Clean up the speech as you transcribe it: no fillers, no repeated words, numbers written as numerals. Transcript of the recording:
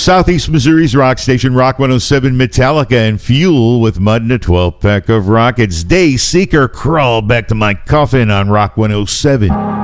Southeast Missouri's rock station, Rock 107, Metallica and Fuel with Mud and a 12-pack of rock. It's Day Seeker, Crawl Back to My Coffin on Rock 107.